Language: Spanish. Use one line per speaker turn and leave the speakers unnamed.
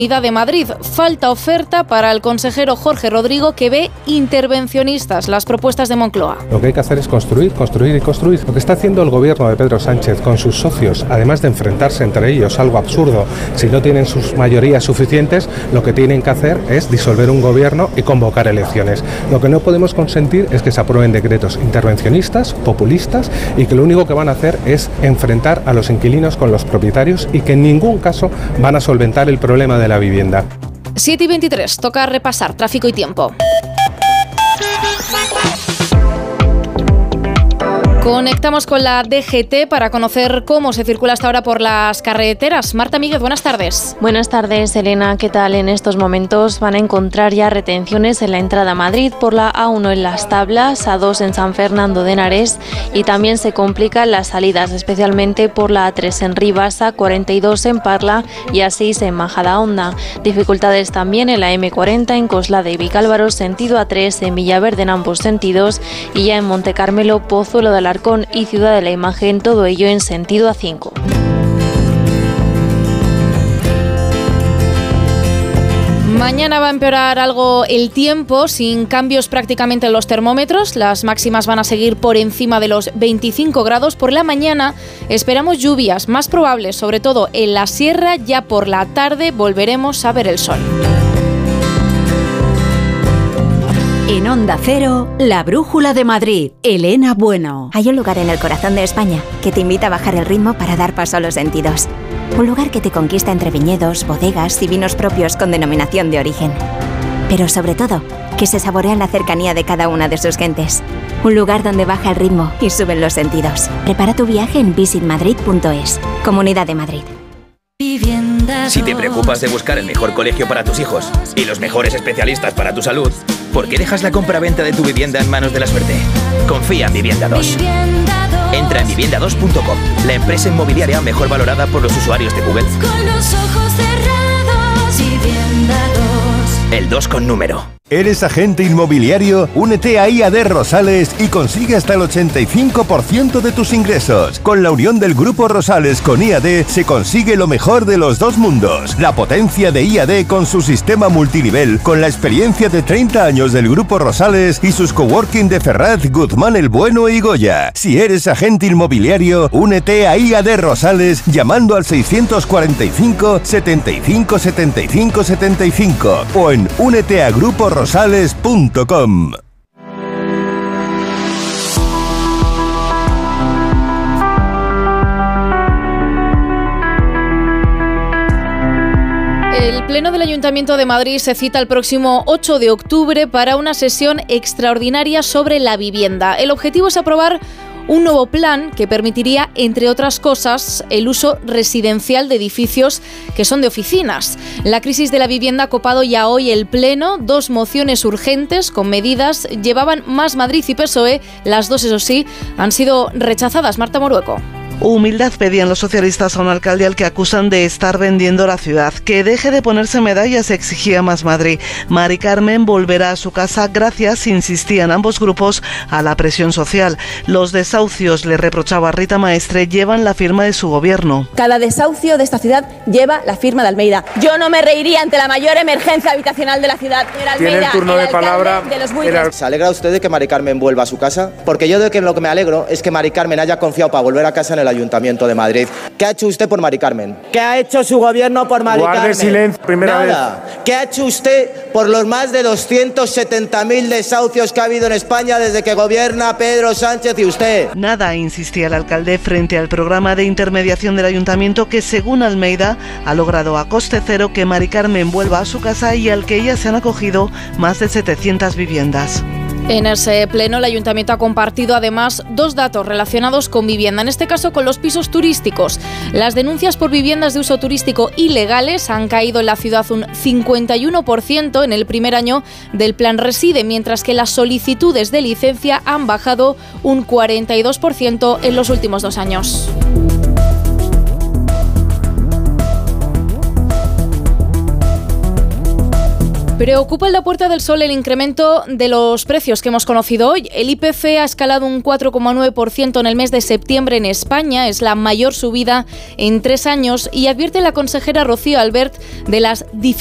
de Madrid. Falta oferta para el consejero Jorge Rodrigo, que ve intervencionistas las propuestas de Moncloa.
Lo que hay que hacer es construir, construir y construir. Lo que está haciendo el gobierno de Pedro Sánchez con sus socios, además de enfrentarse entre ellos, algo absurdo, si no tienen sus mayorías suficientes, lo que tienen que hacer es disolver un gobierno y convocar elecciones. Lo que no podemos consentir es que se aprueben decretos intervencionistas, populistas, y que lo único que van a hacer es enfrentar a los inquilinos con los propietarios y que en ningún caso van a solventar el problema de la vivienda.
7:23, toca repasar tráfico y tiempo. Conectamos con la DGT para conocer cómo se circula hasta ahora por las carreteras. Marta Míguez, buenas tardes.
Buenas tardes, Elena. ¿Qué tal? En estos momentos van a encontrar ya retenciones en la entrada a Madrid por la A1 en Las Tablas, A2 en San Fernando de Henares y también se complican las salidas, especialmente por la A3 en Rivas, A42 en Parla y A6 en Majadahonda. Dificultades también en la M40 en Coslada y Vicálvaro, sentido A3 en Villaverde en ambos sentidos y ya en Montecarmelo, Pozuelo de la Alarcón y Ciudad de la Imagen, todo ello en sentido A5.
Mañana va a empeorar algo el tiempo, sin cambios prácticamente en los termómetros. Las máximas van a seguir por encima de los 25 grados. Por la mañana esperamos lluvias más probables, sobre todo en la sierra. Ya por la tarde volveremos a ver el sol.
En Onda Cero, la Brújula de Madrid, Elena Bueno.
Hay un lugar en el corazón de España que te invita a bajar el ritmo para dar paso a los sentidos. Un lugar que te conquista entre viñedos, bodegas y vinos propios con denominación de origen. Pero sobre todo, que se saborea la cercanía de cada una de sus gentes. Un lugar donde baja el ritmo y suben los sentidos. Prepara tu viaje en visitmadrid.es. Comunidad de Madrid.
Si te preocupas de buscar el mejor colegio para tus hijos y los mejores especialistas para tu salud, ¿por qué dejas la compra-venta de tu vivienda en manos de la suerte? Confía en Vivienda 2. Entra en vivienda2.com, la empresa inmobiliaria mejor valorada por los usuarios de Google.
Con los ojos cerrados, Vivienda 2.
El 2 con número.
¿Eres agente inmobiliario? Únete a IAD Rosales y consigue hasta el 85% de tus ingresos. Con la unión del Grupo Rosales con IAD se consigue lo mejor de los dos mundos. La potencia de IAD con su sistema multinivel, con la experiencia de 30 años del Grupo Rosales y sus coworking de Ferraz, Guzmán el Bueno y Goya. Si eres agente inmobiliario, únete a IAD Rosales llamando al 645 75 75 75 o en úneteagruporosales.com.
El Pleno del Ayuntamiento de Madrid se cita el próximo 8 de octubre para una sesión extraordinaria sobre la vivienda. El objetivo es aprobar un nuevo plan que permitiría, entre otras cosas, el uso residencial de edificios que son de oficinas. La crisis de la vivienda ha copado ya hoy el Pleno. 2 mociones urgentes con medidas llevaban Más Madrid y PSOE. Las dos, eso sí, han sido rechazadas. Marta Morueco.
Humildad pedían los socialistas a un alcalde al que acusan de estar vendiendo la ciudad. Que deje de ponerse medallas, exigía Más Madrid. Mari Carmen volverá a su casa gracias, insistían ambos grupos, a la presión social. Los desahucios, le reprochaba Rita Maestre, llevan la firma de su gobierno.
Cada desahucio de esta ciudad lleva la firma de Almeida. Yo no me reiría ante la mayor emergencia habitacional de la ciudad.
Tiene el turno de palabra.
¿Se alegra usted de que Mari Carmen vuelva a su casa? Porque yo de que lo que me alegro es que Mari Carmen haya confiado para volver a casa en el Ayuntamiento de Madrid. ¿Qué ha hecho usted por Mari Carmen? ¿Qué ha hecho su gobierno por Mari Carmen?
Guarde silencio, primera vez.
¿Qué ha hecho usted por los más de 270.000 desahucios que ha habido en España desde que gobierna Pedro Sánchez y usted?
Nada, insistía el alcalde frente al programa de intermediación del Ayuntamiento que, según Almeida, ha logrado a coste cero que Mari Carmen vuelva a su casa y al que ya se han acogido más de 700 viviendas.
En ese pleno, el Ayuntamiento ha compartido además 2 datos relacionados con vivienda, en este caso con los pisos turísticos. Las denuncias por viviendas de uso turístico ilegales han caído en la ciudad un 51% en el primer año del Plan Reside, mientras que las solicitudes de licencia han bajado un 42% en los últimos 2 años. Preocupa en la Puerta del Sol el incremento de los precios que hemos conocido hoy. El IPC ha escalado un 4,9% en el mes de septiembre en España. Es la mayor subida en 3 años y advierte la consejera Rocío Albert de las dificultades